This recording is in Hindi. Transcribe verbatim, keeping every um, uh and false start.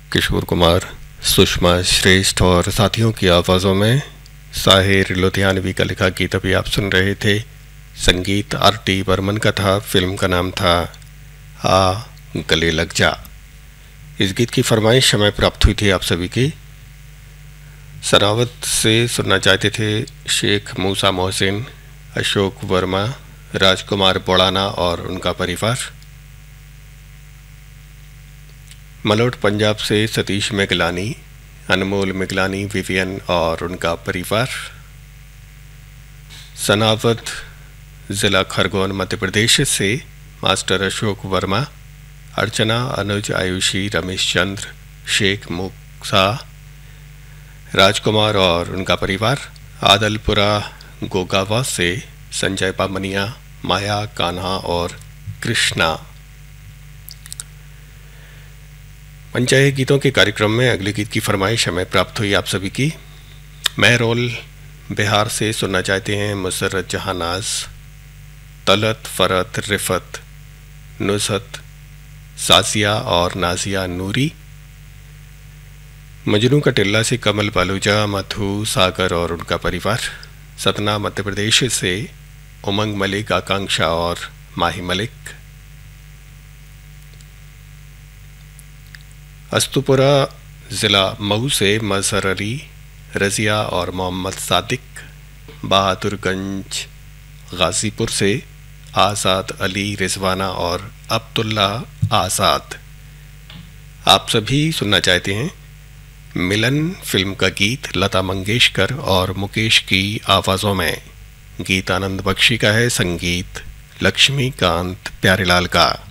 किशोर कुमार, सुषमा श्रेष्ठ और साथियों की आवाज़ों में साहिर लुधियानवी का लिखा गीत अभी आप सुन रहे थे। संगीत आर टी बर्मन का था। फिल्म का नाम था आ गले लग जा। इस गीत की फरमाइश हमें प्राप्त हुई थी आप सभी की। सनावत से सुनना चाहते थे शेख मूसा मोहसिन, अशोक वर्मा, राजकुमार बोड़ाना और उनका परिवार। मलोट पंजाब से सतीश मिगलानी, अनमोल मिगलानी, विवियन और उनका परिवार। सनावत ज़िला खरगोन मध्य प्रदेश से मास्टर अशोक वर्मा, अर्चना, अनुज, आयुषी, रमेश चंद्र, शेख मूसा, राजकुमार और उनका परिवार। आदलपुरा गोगावा से संजय पामनिया, माया, कान्हा और कृष्णा। पंचायत गीतों के कार्यक्रम में अगले गीत की फरमाइश हमें प्राप्त हुई आप सभी की। महरोल बिहार से सुनना चाहते हैं मुसर्रत जहानाज, तलत, फरत, रिफत, नुसरत, सासिया और नाजिया नूरी। मजनू का टिल्ला से कमल बालूजा, मधु, सागर और उनका परिवार। सतना मध्य प्रदेश से उमंग मलिक, आकांक्षा और माही मलिक। अस्तुपुरा ज़िला मऊ से मजहर अली, रज़िया और मोहम्मद सादिक। बहादुरगंज गाज़ीपुर से आज़ाद अली, रिजवाना और अब्दुल्ला आज़ाद। आप सभी सुनना चाहते हैं मिलन फिल्म का गीत लता मंगेशकर और मुकेश की आवाज़ों में। गीत आनंद बख्शी का है, संगीत लक्ष्मीकांत प्यारेलाल का।